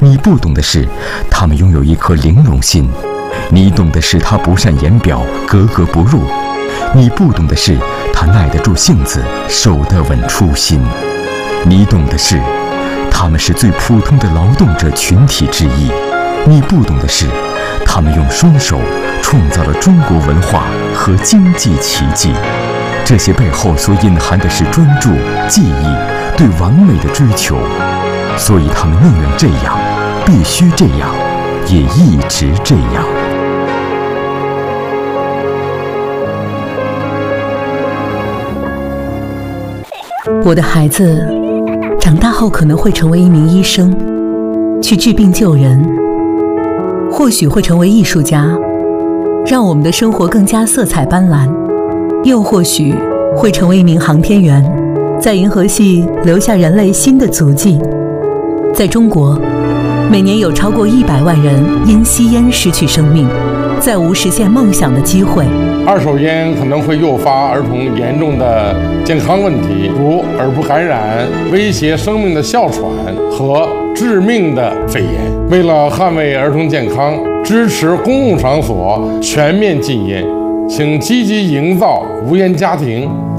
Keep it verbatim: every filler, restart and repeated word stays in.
你不懂的是，他们拥有一颗玲珑心；你懂的是，他不善言表，格格不入；你不懂的是，他耐得住性子，守得稳初心；你懂的是，他们是最普通的劳动者群体之一；你不懂的是，他们用双手创造了中国文化和经济奇迹。这些背后所隐含的是专注、技艺、对完美的追求，所以他们宁愿这样，必须这样，也一直这样。 我的孩子长大后可能会成为一名医生，去治病救人，或许会成为艺术家，让我们的生活更加色彩斑斓，又或许会成为一名航天员，在银河系留下人类新的足迹。在中国，每年有超过一百万人因吸烟失去生命，再无实现梦想的机会。 二手烟可能会诱发儿童严重的健康问题，如耳部感染、威胁生命的哮喘和致命的肺炎。为了捍卫儿童健康，支持公共场所全面禁烟，请积极营造无烟家庭，